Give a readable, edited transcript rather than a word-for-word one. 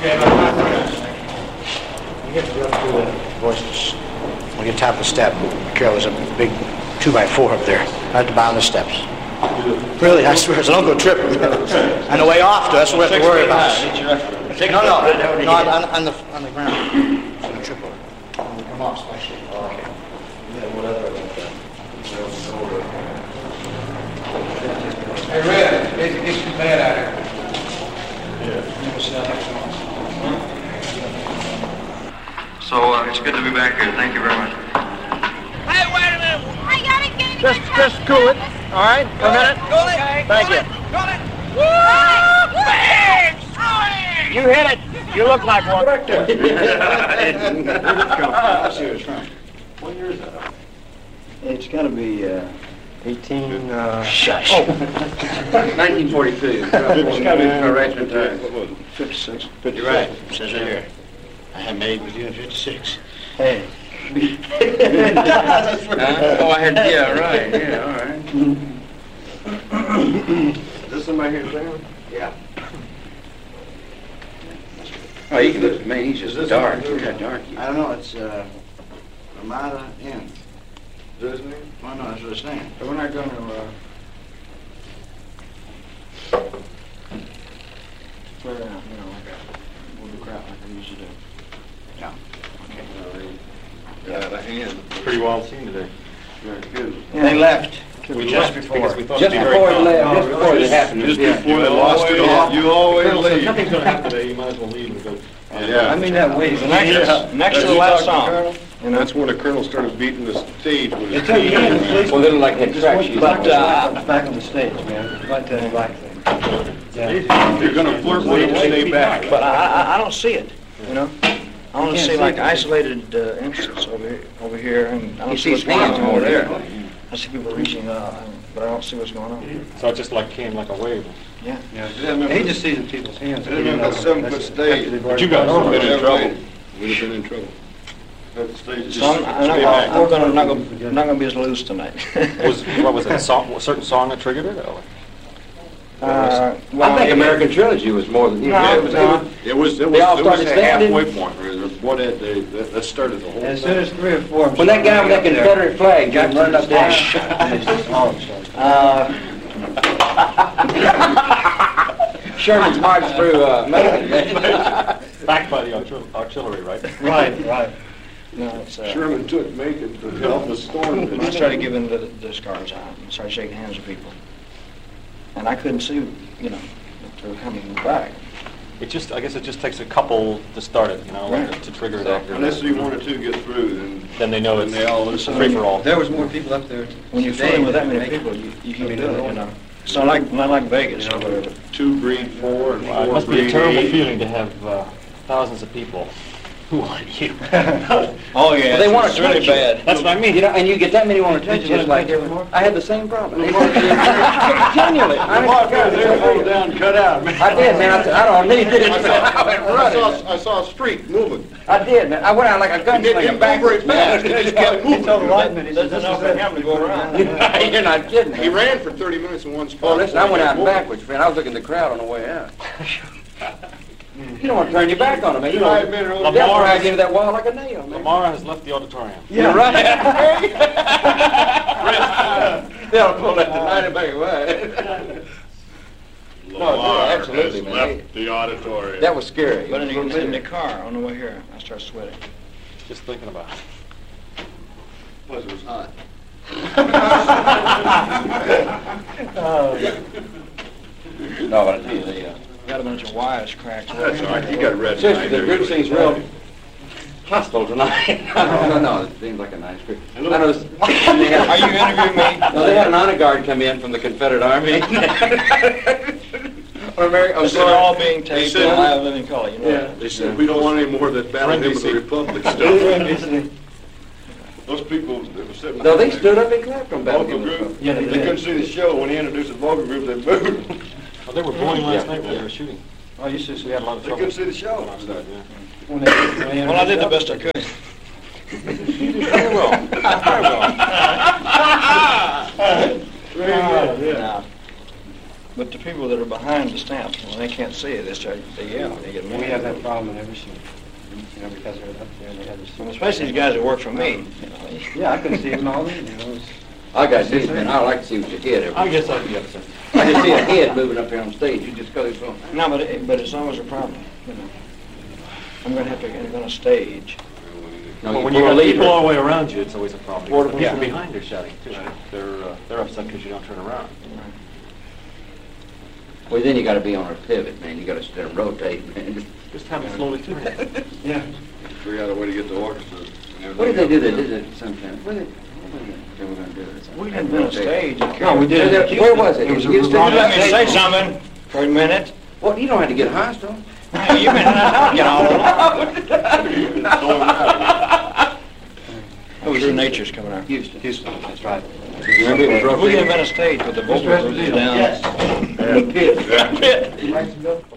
You get to go up to the voices. When you're top of the step, Carol, there's a big 2x4 up there, right at the bottom of the steps. Really, I swear, so don't go tripping. On the way off, that's what we have to worry about. No, on the ground. So don't trip over. When we come off, especially. Okay. Yeah, whatever. Hey, Red, it's too bad out here. So it's good to be back here. Thank you very much. Hey, wait a minute. I gotta get it. Just cool it. All right, a minute. Cool it. Thank you. Cool it. Woo! Bang! You hit it. You look like one. I see where it's from. What year is that? It's got to be 18. Shush. 1942. It's got to be correction time. What was it? 56. You're right. It says right here. I had married with you in 56. Hey. Oh, I had, yeah, right. Yeah, all right. Is this somebody here town? Yeah. Oh, you can look, man, he's just dark. Look how dark he is. I don't know. It's Ramada Inn. Is that his name? Well, no, that's what it's saying. So we're not going to, Clear out, you know, like a little crowd like I usually do. Yeah. yeah, the hand. Pretty wild scene today. Very good. They left. We just left before. because we thought Just it'd be very before it calm. left, just before it happened. Just yeah. before they lost it all. You always Colonel said, leave. nothing's going to happen today. You might as well leave and go. Yeah. I mean that way. Next to the last song. And that's when the colonel started beating the stage with his took teeth. me and the police- Well, they look like head track shoes. But back on the stage, man. Right to the black thing. If you're going to flirt with him, stay back. But I don't see it, you know? I want to see like isolated instances over here, and I don't see what's going on over there. I see people reaching up, but I don't see what's going on. So it just like came like a wave. Yeah. He just sees in people's hands. They didn't have a 7-foot stage. But you guys would were have been in trouble. trouble. We'd have been in trouble. That stage just So I'm stay back. not going to be as loose tonight. What was it? A certain song that triggered it? Or? I think American Trilogy was more than... It was They all started a standing. halfway point. What that started the whole As thing. soon as 3 or 4... When that guy with that Confederate flag got to the stage... Sherman's marched through Macon. Backed by the artillery, right? Right. No, it's... Sherman took Macon to help the storm. I started giving the scars out and started shaking hands with people. And I couldn't see, you know, if they were coming back. I guess it just takes a couple to start it, you know, Right. to trigger it off. Unless you one or two get through, Then they know then it's they all a listen. free for all. There was more people up there. When you're fooling with that many people, you keep doing it, you know. It's not like Vegas or whatever. 2 breed 4 and Well, it 4 must be a breed terrible 8. feeling to have thousands of people who want you. Oh, yeah. Well, they want to it's really touch you. bad. That's what I mean. You know, and you get that many want to touch you. It's like, I had the same problem. They want to continually. They're pulled down, cut out. I did, man. I don't need it. I went running. I saw a streak moving. I did, man. I went out like a gunslinger back. very fast. It just kept moving. He told the lineman, he said, this is for him to go around. You're not kidding me. He ran for 30 minutes in one spot. Well, listen, I went out backwards, friend. I was looking at the crowd on the way out. You don't want to turn your back on him, man. You know, they'll drag you into that wall like a nail, man. Lamar has left the auditorium. You're right. They'll pull that tonight back away. Lamar absolutely, has man. left the auditorium. That was scary. But in the car on the way here, I started sweating. Just thinking about it. Plus it was hot. No, but I tell you, they, Got a bunch of wires cracked. That's all right. You got red seriously, tonight. the group seems real hostile tonight. No, it seems like a nice group. I noticed. Are you interviewing me? No, they had an honor guard come in from the Confederate Army. Or American, This is all being taped said- in live living color, you know. Yeah. They said, we don't want any more of that battle hymn of the Republic stuff. Those people that were sitting... No, they stood up and clapped on Vocal Battle group, Yeah, they they did. couldn't see the show. When he introduced the vocal group, they booed. Oh, they were booing last night when they were shooting. Oh, you see, We had a lot of They trouble. couldn't see the show. Yeah. Well, I did the best I could. Very well. Very well. Very good, yeah. Now, But the people that are behind the stamp, when they can't see it, they yell, they get mad. We have that problem in every city. Because they're up there and they have the And especially these guys that work for me. Yeah, I can see them all in there. I got this, man. I like to see what you head. I guess I'd be upset. I just see a head moving up here on stage. You just got it from. No, but it's always a problem, you know. I'm going to have to get on a stage. No, Well, you when you pull a got lever. people all the way around you, it's always a problem. Or The the people people behind are shouting too. They're upset because you don't turn around. Well, then you got to be on a pivot, man. You got to sit there and rotate, man. Just have it slowly turn. Yeah. Figure out a way to get the orchestra. and What did they do? They everything did it sometimes. What did they were going to do it? We didn't build a stage. No, we did it. Where was it? It was In Houston? let me say something for a minute. Well, you don't have to get hostile. You've been talking all along. It was your nature's coming out. Houston. Houston, that's right. Remember it was rough. We could invent a stage with the vocals down. Yes. in the pit.